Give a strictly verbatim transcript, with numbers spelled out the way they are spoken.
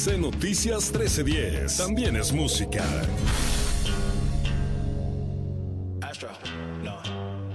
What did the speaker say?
C Noticias trece diez. También es música. Astro, no.